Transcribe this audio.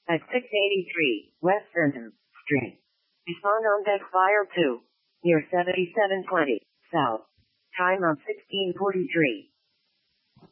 at 683 West Fenton Street. Respond on deck fire 2, near 7720 South. Time of 1643.